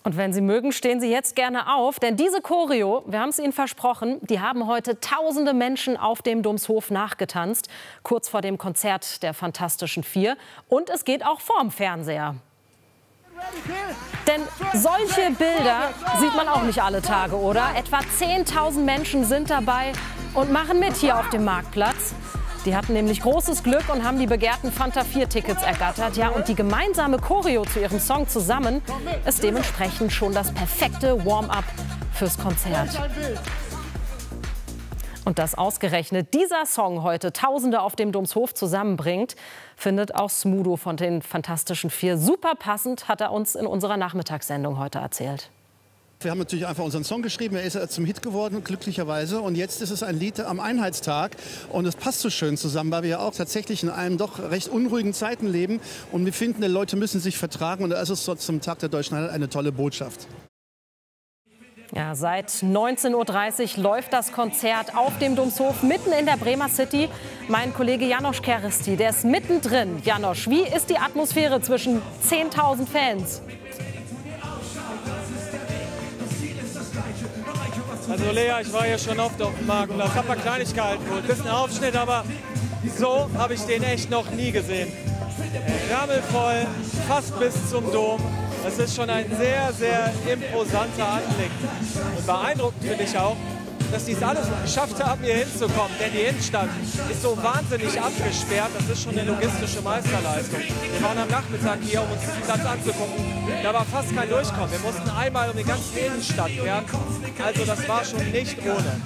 Und wenn Sie mögen, stehen Sie jetzt gerne auf, denn diese Choreo, wir haben es Ihnen versprochen, die haben heute tausende Menschen auf dem Domshof nachgetanzt, kurz vor dem Konzert der Fantastischen Vier. Und es geht auch vorm Fernseher. Denn solche Bilder sieht man auch nicht alle Tage, oder? Etwa 10.000 Menschen sind dabei und machen mit hier auf dem Marktplatz. Die hatten nämlich großes Glück und haben die begehrten Fanta 4-Tickets ergattert. Ja, und die gemeinsame Choreo zu ihrem Song zusammen ist dementsprechend schon das perfekte Warm-up fürs Konzert. Und dass ausgerechnet dieser Song heute Tausende auf dem Domshof zusammenbringt, findet auch Smudo von den Fantastischen Vier super passend, hat er uns in unserer Nachmittagssendung heute erzählt. Wir haben natürlich einfach unseren Song geschrieben, er ist zum Hit geworden, glücklicherweise. Und jetzt ist es ein Lied am Einheitstag und es passt so schön zusammen, weil wir ja auch tatsächlich in einem doch recht unruhigen Zeiten leben. Und wir finden, die Leute müssen sich vertragen und da ist es so zum Tag der Deutschen Einheit eine tolle Botschaft. Ja, seit 19:30 Uhr läuft das Konzert auf dem Domshof mitten in der Bremer City. Mein Kollege Janosch Keristi, der ist mittendrin. Janosch, wie ist die Atmosphäre zwischen 10.000 Fans? Also Lea, ich war hier schon oft auf dem Marktplatz, habe mal Kleinigkeiten geholt, ein bisschen Aufschnitt, aber so habe ich den echt noch nie gesehen. Rammelvoll, fast bis zum Dom. Das ist schon ein sehr, sehr imposanter Anblick. Und beeindruckend finde ich auch, dass die es alles geschafft haben, hier hinzukommen. Denn die Innenstadt ist so wahnsinnig abgesperrt. Das ist schon eine logistische Meisterleistung. Wir waren am Nachmittag hier, um uns diesen Platz anzugucken. Da war fast kein Durchkommen. Wir mussten einmal um die ganze Innenstadt werden. Also das war schon nicht ohne.